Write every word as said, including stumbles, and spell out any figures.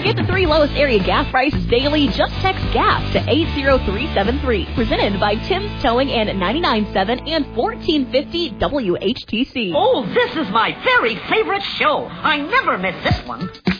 Get the three lowest area gas prices daily. Just text GAS to eight zero three seven three. Presented by Tim's Towing and ninety-nine point seven and fourteen fifty W H T C. Oh, this is my very favorite show. I never miss this one.